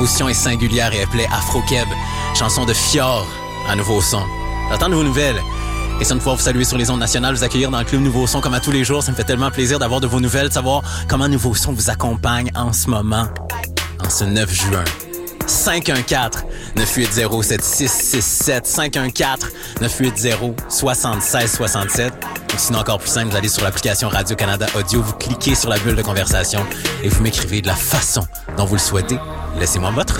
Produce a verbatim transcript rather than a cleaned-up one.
composition est singulière et elle plaît Afro-Keb. Chanson de Fior à Nouveau Son. J'attends de vos nouvelles. Question de pouvoir vous saluer sur les ondes nationales, vous accueillir dans le Club Nouveau Son comme à tous les jours. Ça me fait tellement plaisir d'avoir de vos nouvelles, de savoir comment Nouveau Son vous accompagne en ce moment, en ce neuf juin. cinq un quatre neuf huit zéro sept six six sept cinq un quatre neuf huit zéro sept six six sept. Ou sinon, encore plus simple, vous allez sur l'application Radio-Canada Audio, vous cliquez sur la bulle de conversation et vous m'écrivez de la façon dont vous le souhaitez. Laissez-moi votre